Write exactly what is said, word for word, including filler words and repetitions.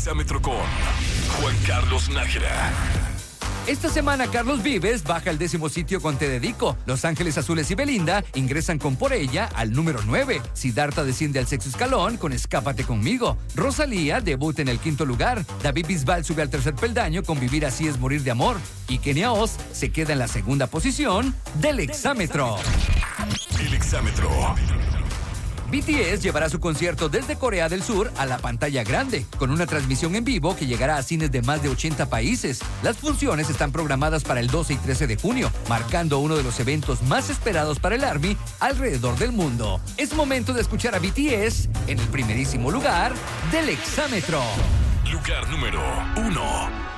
Exámetro con Juan Carlos Nájera. Esta semana Carlos Vives baja al décimo sitio con Te Dedico. Los Ángeles Azules y Belinda ingresan con Por Ella al número nueve. Siddhartha desciende al sexto escalón con Escápate Conmigo. Rosalía debuta en el quinto lugar. David Bisbal sube al tercer peldaño con Vivir Así Es Morir de Amor. Y Kenia Oz se queda en la segunda posición del Exámetro. El Exámetro. B T S llevará su concierto desde Corea del Sur a la pantalla grande, con una transmisión en vivo que llegará a cines de más de ochenta países. Las funciones están programadas para el doce y trece de junio, marcando uno de los eventos más esperados para el ARMY alrededor del mundo. Es momento de escuchar a B T S en el primerísimo lugar del Exámetro. Lugar número uno.